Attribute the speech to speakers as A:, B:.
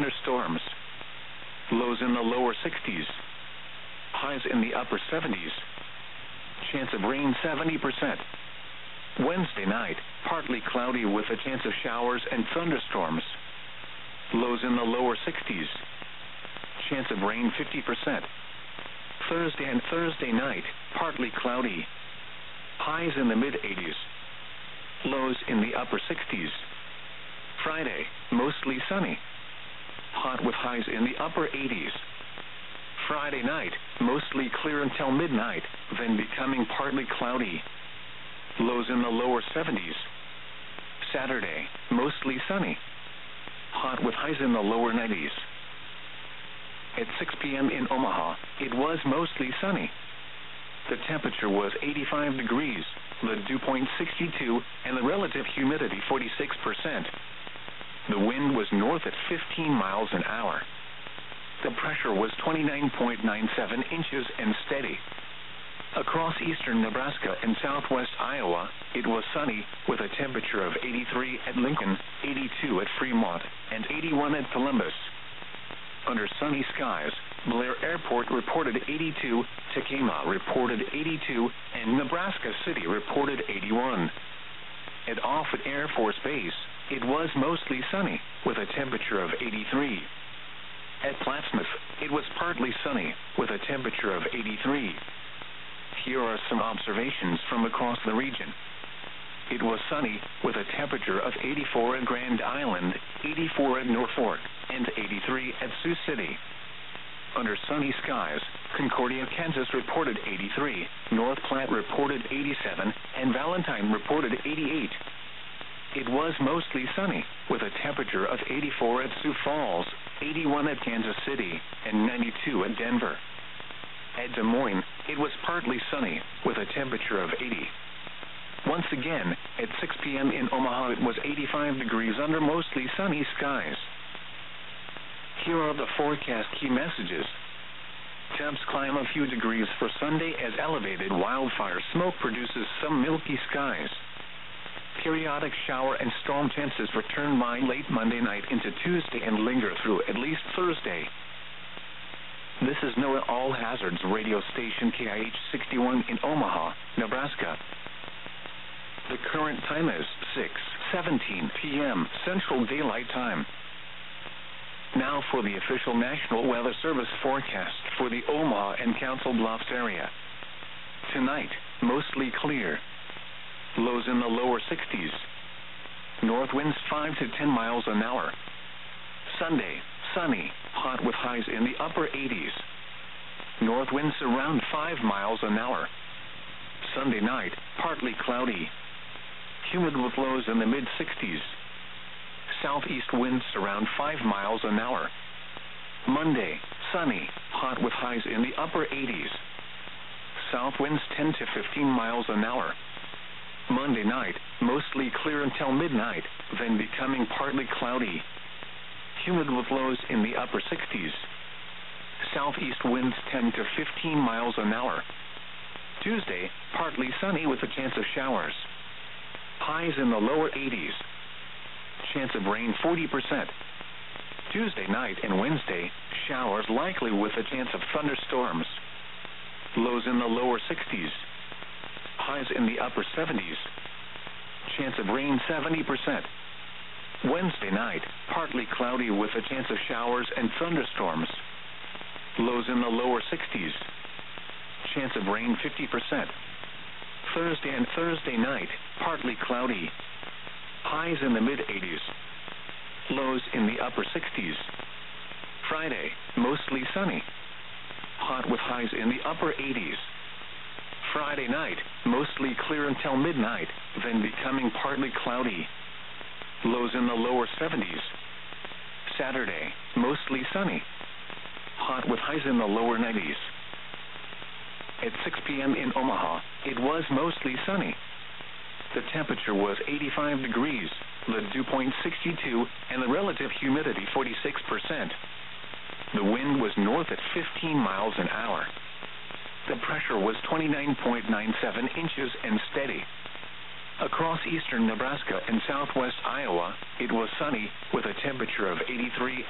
A: thunderstorms. Lows in the lower 60s. Highs in the upper 70s. Chance of rain 70%. Wednesday night, partly cloudy with a chance of showers and thunderstorms. Lows in the lower 60s. Chance of rain 50%. Thursday and Thursday night, partly cloudy. Highs in the mid-80s. Lows in the upper 60s. Friday, mostly sunny. Hot with highs in the upper 80s. Friday night, mostly clear until midnight, then becoming partly cloudy. Lows in the lower 70s. Saturday, mostly sunny. Hot with highs in the lower 90s. At 6 p.m. in Omaha, it was mostly sunny. The temperature was 85 degrees, the dew point 62, and the relative humidity 46%. The wind was north at 15 miles an hour. The pressure was 29.97 inches and steady. Across eastern Nebraska and southwest Iowa, it was sunny with a temperature of 83 at Lincoln, 82 at Fremont, and 81 at Columbus. Under sunny skies, Blair Airport reported 82, Tekamah reported 82, and Nebraska City reported 81. At Offutt Air Force Base, it was mostly sunny with a temperature of 83. At Plattsmouth, it was partly sunny with a temperature of 83. Here are some observations from across the region. It was sunny with a temperature of 84 at Grand Island, 84 at Norfolk, and 83 at Sioux City. Under sunny skies, Concordia, Kansas reported 83, North Platte reported 87, and Valentine reported 88. It was mostly sunny with a temperature of 84 at Sioux Falls, 81 at Kansas City, and 92 at Denver. At Des Moines, it was partly sunny with a temperature of 80. Once again, at 6 p.m. in Omaha, it was 85 degrees under mostly sunny skies. Here are the forecast key messages. Temps climb a few degrees for Sunday as elevated wildfire smoke produces some milky skies. Periodic shower and storm chances return by late Monday night into Tuesday and linger through at least Thursday. This is NOAA All Hazards radio station KIH 61 in Omaha, Nebraska. The current time is 6:17 p.m. Central Daylight Time. Now for the official National Weather Service forecast for the Omaha and Council Bluffs area. Tonight, mostly clear. Lows in the lower 60s. North winds 5 to 10 miles an hour. Sunday, sunny, hot with highs in the upper 80s. North winds around 5 miles an hour. Sunday night, partly cloudy. Humid with lows in the mid-60s. Southeast winds around 5 miles an hour. Monday, sunny, hot with highs in the upper 80s. South winds 10 to 15 miles an hour. Monday night, mostly clear until midnight, then becoming partly cloudy. Humid with lows in the upper 60s. Southeast winds 10 to 15 miles an hour. Tuesday, partly sunny with a chance of showers. Highs in the lower 80s. Chance of rain 40%. Tuesday night and Wednesday, showers likely with a chance of thunderstorms. Lows in the lower 60s. Highs in the upper 70s. Chance of rain 70%. Wednesday night, partly cloudy with a chance of showers and thunderstorms. Lows in the lower 60s. Chance of rain 50%. Thursday and Thursday night, partly cloudy. Highs in the mid-80s. Lows in the upper 60s. Friday, mostly sunny. Hot with highs in the upper 80s. Friday night, mostly clear until midnight, then becoming partly cloudy. Lows in the lower 70s. Saturday, mostly sunny. Hot with highs in the lower 90s. At 6 p.m. in Omaha, it was mostly sunny. The temperature was 85 degrees, the dew point 62, and the relative humidity 46%. The wind was north at 15 miles an hour. The pressure was 29.97 inches and steady. Across eastern Nebraska and southwest Iowa, it was sunny with a temperature of 83